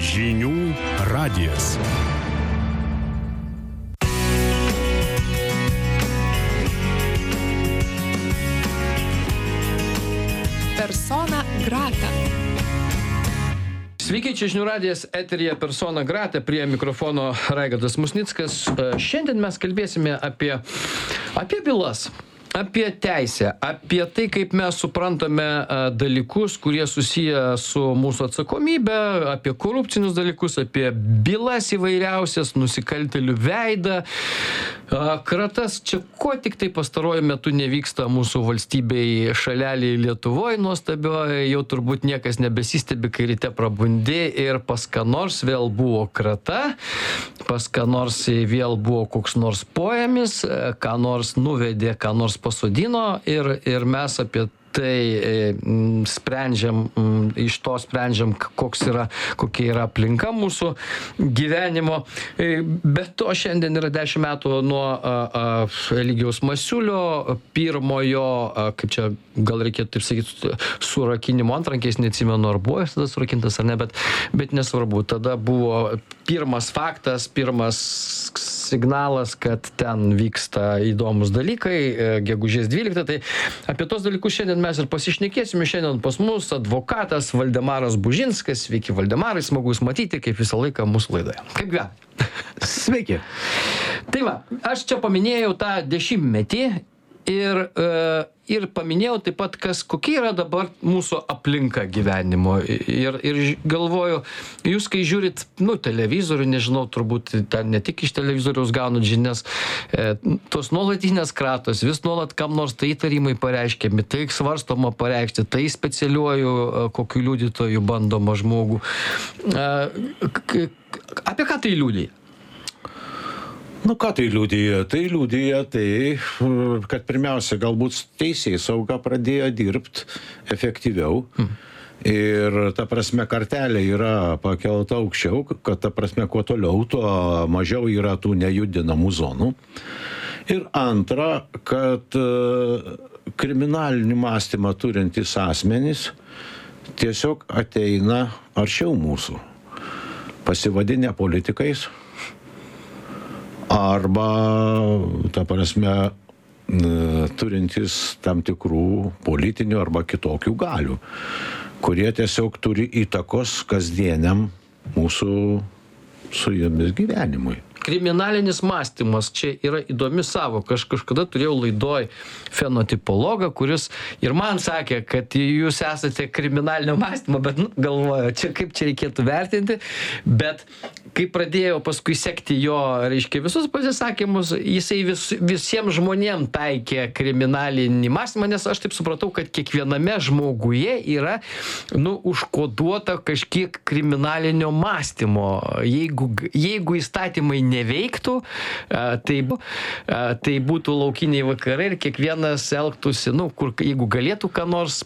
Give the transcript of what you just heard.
Žinių radijas. Persona grata. Sveiki, čia Žinių radijas, eteryje Persona grata, prie mikrofono Raigardas Musnickas. Šiandien mes kalbėsime apie bylas, apie teisę, apie tai, kaip mes suprantame dalykus, kurie susiję su mūsų atsakomybė, apie korupcinius dalykus, apie bylas įvairiausias, nusikaltėlių veidą, kratas. Čia ko tik tai pastaruoju metu nevyksta mūsų valstybei, šaleliai Lietuvoje nuostabioje, jau turbūt niekas nebesistebi, kai ryte prabundi ir pas ką nors vėl buvo krata, pas ką nors vėl buvo koks nors poėmis, ką nors nuvedė, ką nors pasodino ir mes apie tai sprendžiam, iš to sprendžiam, kokia yra aplinka mūsų gyvenimo. Bet to šiandien yra 10 metų nuo Eligijaus Masiulio pirmojo, kaip čia gal reikėtų taip sakyti, surakinimo antrankiais, neatsimenu, ar buvo jis tada surakintas ar ne, bet nesvarbu. Tada buvo pirmas faktas, pirmas signalas, kad ten vyksta įdomus dalykai, gegužės 12. Tai apie tos dalykus šiandien mes ir pasišnekėsime. Šiandien pas mus advokatas Valdemaras Bužinskas. Sveiki, Valdemarai, smagu jūs matyti, kaip visą laiką mūsų laidoje. Kaip gyvenate? Sveiki. Tai va, aš čia paminėjau tą 10-metį ir paminėjau taip pat, kokia yra dabar mūsų aplinka gyvenimo. Ir galvoju, jūs kai žiūrit, televizorių, nežinau, turbūt ten ne tik iš televizoriaus gaunat žinias, tos nuolatinės kratos, vis nuolat kam nors tai įtarimai pareiškiami, tai svarstoma pareikšti, tai specialiuoju kokiu liudytoju bandoma žmogų. Apie ką tai liudija? Ką tai liudija? Tai liudija tai, kad pirmiausia, galbūt teisėjai sauga pradėjo dirbti efektyviau. Ir ta prasme kartelė yra pakelta aukščiau, kad ta prasme kuo toliau, tuo mažiau yra tų nejudinamų zonų. Ir antra, kad kriminalinį mąstymą turintys asmenys tiesiog ateina arčiau mūsų, pasivadinę politikais, arba, ta prasme, turintys tam tikrų politinių arba kitokių galių, kurie tiesiog turi įtakos kasdieniam mūsų su jomis gyvenimui. Kriminalinis mąstymas čia yra įdomi savoka. Aš kažkada turėjau laidoj fenotipologą, kuris ir man sakė, kad jūs esate kriminalinio mąstymo, bet galvoju, kaip čia reikėtų vertinti. Bet kai pradėjau paskui sekti jo, visus pasisakymus, jisai visiems žmonėms taikė kriminalinį mąstymą, nes aš taip supratau, kad kiekviename žmoguje yra užkoduota kažkiek kriminalinio mąstymo. Jeigu įstatymai neveiktų, tai būtų laukiniai vakarai ir kiekvienas elgtųsi, jeigu galėtų ką nors